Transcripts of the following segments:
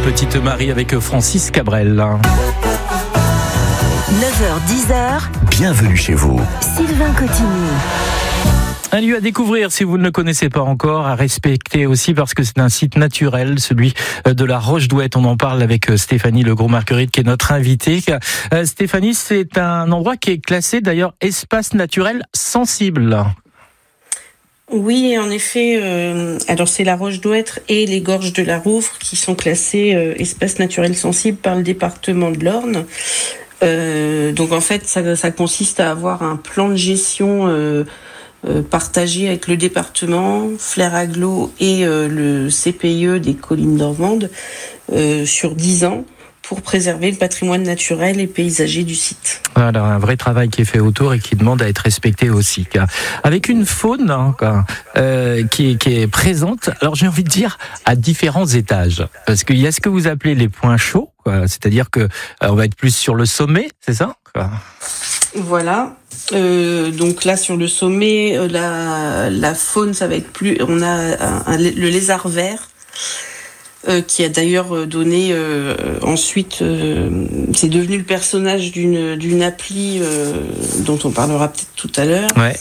Petite Marie avec Francis Cabrel. 9h-10h, Bienvenue chez vous. Sylvain Cotigny. Un lieu à découvrir si vous ne le connaissez pas encore, à respecter aussi parce que c'est un site naturel, celui de la Roche-Douette. On en parle avec Stéphanie Legros-Marguerite qui est notre invitée. Stéphanie, c'est un endroit qui est classé d'ailleurs espace naturel sensible. Oui, en effet. Alors c'est la Roche-Douette et les gorges de la Rouvre qui sont classées espace naturel sensible par le département de l'Orne. Donc en fait, ça consiste à avoir un plan de gestion partagé avec le département, Flair Agglo et le CPIE des collines normandes sur 10 ans pour préserver le patrimoine naturel et paysager du site. Voilà, un vrai travail qui est fait autour et qui demande à être respecté aussi. Avec une faune qui est présente, alors j'ai envie de dire, à différents étages. Parce qu'il y a ce que vous appelez les points chauds, c'est-à-dire que on va être plus sur le sommet, c'est ça ? Voilà. Donc là, sur le sommet, la faune, ça va être plus... On a le lézard vert, qui a d'ailleurs donné ensuite... c'est devenu le personnage d'une appli dont on parlera peut-être tout à l'heure. Ouais.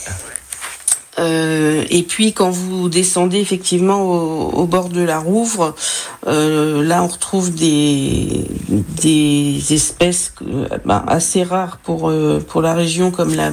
Et puis quand vous descendez effectivement au bord de la Rouvre, là on retrouve des espèces assez rares pour la région, comme la